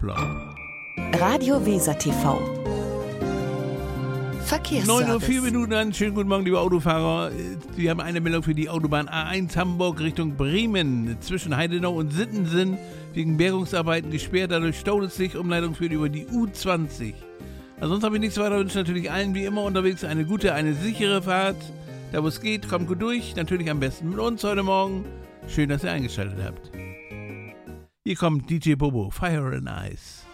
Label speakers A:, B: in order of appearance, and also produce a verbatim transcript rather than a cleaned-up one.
A: Hoppla.
B: Radio Weser T V. Verkehrsservice.
A: neun Uhr vier Minuten an. Schönen guten Morgen, liebe Autofahrer. Wir haben eine Meldung für die Autobahn A eins Hamburg Richtung Bremen. Zwischen Heidenau und Sittensen wegen Bergungsarbeiten gesperrt. Dadurch staut es sich. Umleitung führt über die U zwanzig. Ansonsten habe ich nichts weiter. Wünsche natürlich allen wie immer unterwegs eine gute, eine sichere Fahrt. Da wo es geht, kommt gut durch. Natürlich am besten mit uns heute Morgen. Schön, dass ihr eingeschaltet habt. Hier kommt D J Bobo, Fire and Ice.